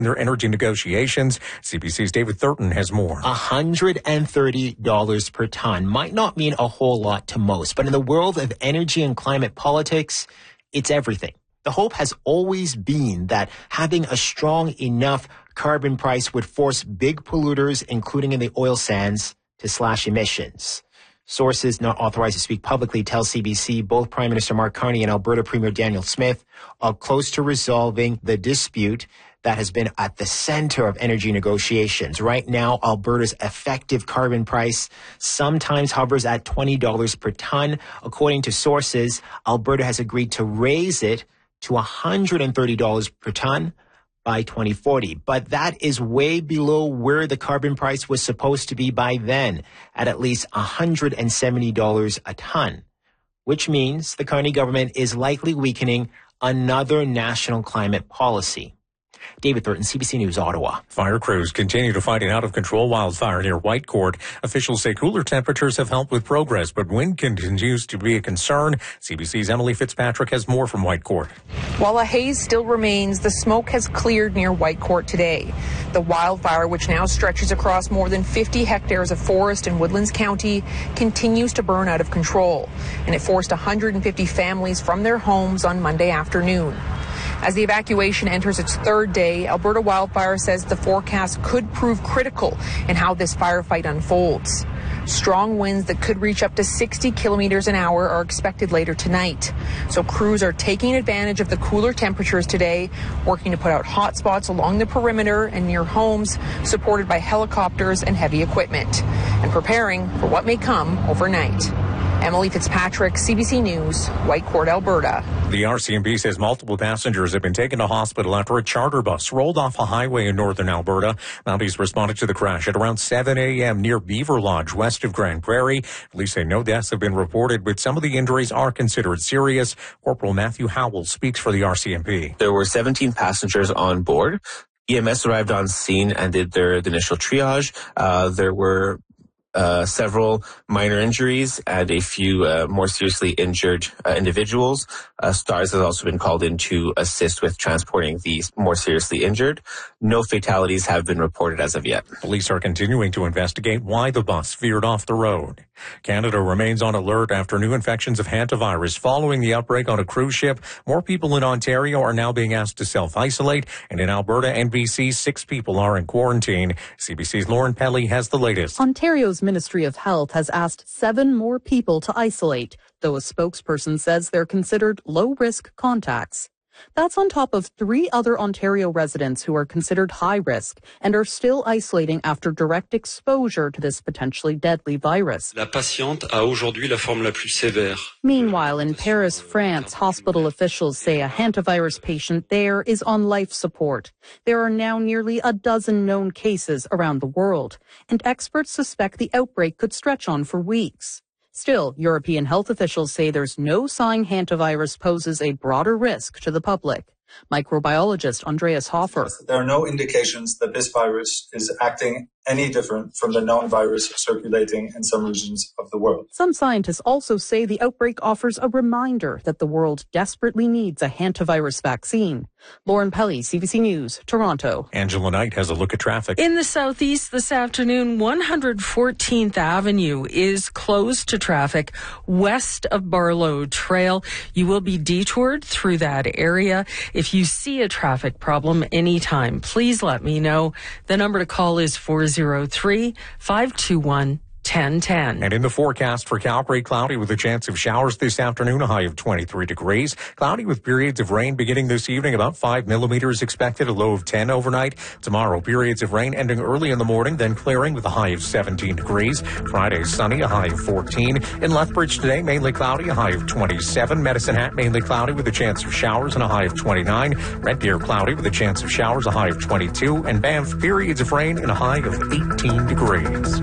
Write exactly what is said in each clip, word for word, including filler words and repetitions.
their energy negotiations. C B C's David Thurton has more. one hundred thirty dollars per ton might not mean a whole lot to most, but in the world of energy and climate politics, it's everything. The hope has always been that having a strong enough carbon price would force big polluters, including in the oil sands, to slash emissions. Sources not authorized to speak publicly tell C B C both Prime Minister Mark Carney and Alberta Premier Daniel Smith are close to resolving the dispute that has been at the center of energy negotiations. Right now, Alberta's effective carbon price sometimes hovers at twenty dollars per ton. According to sources, Alberta has agreed to raise it to one hundred thirty dollars per ton by twenty forty. But that is way below where the carbon price was supposed to be by then, at at least one hundred seventy dollars a ton, which means the Carney government is likely weakening another national climate policy. David Thurton, C B C News, Ottawa. Fire crews continue to fight an out-of-control wildfire near Whitecourt. Officials say cooler temperatures have helped with progress, but wind continues to be a concern. C B C's Emily Fitzpatrick has more from Whitecourt. While a haze still remains, the smoke has cleared near Whitecourt today. The wildfire, which now stretches across more than fifty hectares of forest in Woodlands County, continues to burn out of control, and it forced one hundred fifty families from their homes on Monday afternoon. As the evacuation enters its third day, Alberta Wildfire says the forecast could prove critical in how this firefight unfolds. Strong winds that could reach up to sixty kilometers an hour are expected later tonight. So crews are taking advantage of the cooler temperatures today, working to put out hot spots along the perimeter and near homes, supported by helicopters and heavy equipment, and preparing for what may come overnight. Emily Fitzpatrick, C B C News, Whitecourt, Alberta. The R C M P says multiple passengers have been taken to hospital after a charter bus rolled off a highway in northern Alberta. Mounties responded to the crash at around seven a.m. near Beaver Lodge, west of Grand Prairie. Police say no deaths have been reported, but some of the injuries are considered serious. Corporal Matthew Howell speaks for the R C M P. There were seventeen passengers on board. E M S arrived on scene and did their initial triage. Uh, there were Uh, several minor injuries and a few uh, more seriously injured uh, individuals. Uh, STARS has also been called in to assist with transporting these more seriously injured. No fatalities have been reported as of yet. Police are continuing to investigate why the bus veered off the road. Canada remains on alert after new infections of hantavirus following the outbreak on a cruise ship. More people in Ontario are now being asked to self-isolate, and in Alberta and B C, six people are in quarantine. C B C's Lauren Pelly has the latest. Ontario's Ministry of Health has asked seven more people to isolate, though a spokesperson says they're considered low-risk contacts. That's on top of three other Ontario residents who are considered high risk and are still isolating after direct exposure to this potentially deadly virus. La patiente a aujourd'hui la forme la plus sévère. Meanwhile, in Paris, France, hospital officials say a hantavirus patient there is on life support. There are now nearly a dozen known cases around the world, and experts suspect the outbreak could stretch on for weeks. Still, European health officials say there's no sign hantavirus poses a broader risk to the public. Microbiologist Andreas Hofer. There are no indications that this virus is acting any different from the known virus circulating in some regions of the world. Some scientists also say the outbreak offers a reminder that the world desperately needs a hantavirus vaccine. Lauren Pelly, C B C News, Toronto. Angela Knight has a look at traffic. In the southeast this afternoon, one hundred fourteenth Avenue is closed to traffic west of Barlow Trail. You will be detoured through that area. If you see a traffic problem anytime, please let me know. The number to call is four zero three, five two one, ten ten. And in the forecast for Calgary, cloudy with a chance of showers this afternoon, a high of twenty-three degrees. Cloudy with periods of rain beginning this evening, about five millimeters expected, a low of ten overnight. Tomorrow, periods of rain ending early in the morning, then clearing with a high of seventeen degrees. Friday, sunny, a high of fourteen. In Lethbridge today, mainly cloudy, a high of twenty-seven. Medicine Hat, mainly cloudy with a chance of showers and a high of twenty-nine. Red Deer, cloudy with a chance of showers, a high of twenty-two. And Banff, periods of rain and a high of eighteen degrees.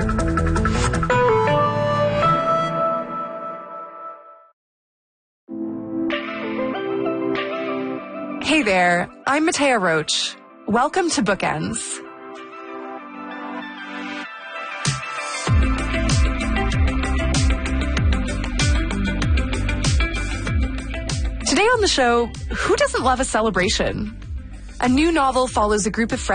Hey there, I'm Matea Roach. Welcome to Bookends. Today on the show, who doesn't love a celebration? A new novel follows a group of friends